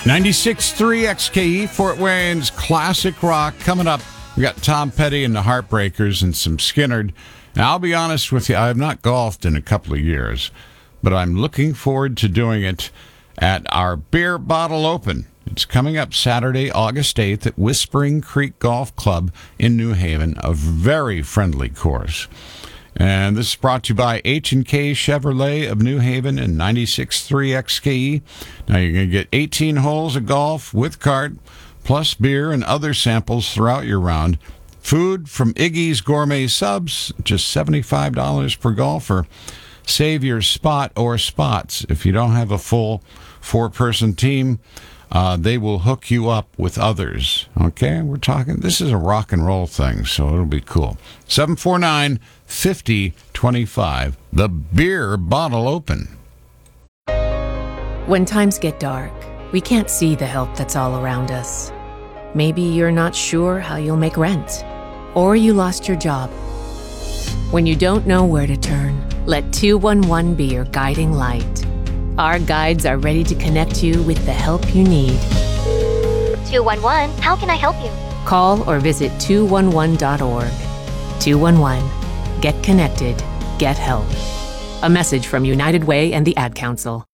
96.3 XKE, Fort Wayne's classic rock. Coming up, we got Tom Petty and the Heartbreakers and some Skynyrd. Now, I'll be honest with you, I have not golfed in a couple of years, but I'm looking forward to doing it at our Beer Bottle Open. It's coming up Saturday, August 8th at Whispering Creek Golf Club in New Haven, a very friendly course. And this is brought to you by H&K Chevrolet of New Haven and 96.3 XKE. Now you're going to get 18 holes of golf with cart, plus beer and other samples throughout your round. Food from Iggy's Gourmet Subs, just $75 per golfer. Save your spot or spots. If you don't have a full four-person team, they will hook you up with others. Okay, we're talking, this is a rock and roll thing, so it'll be cool. 749-5025, the Beer Bottle Open. When times get dark, we can't see the help that's all around us. Maybe you're not sure how you'll make rent, or you lost your job. When you don't know where to turn, let 211 be your guiding light. Our guides are ready to connect you with the help you need. 211, how can I help you? Call or visit 211.org. 211. Get connected. Get help. A message from United Way and the Ad Council.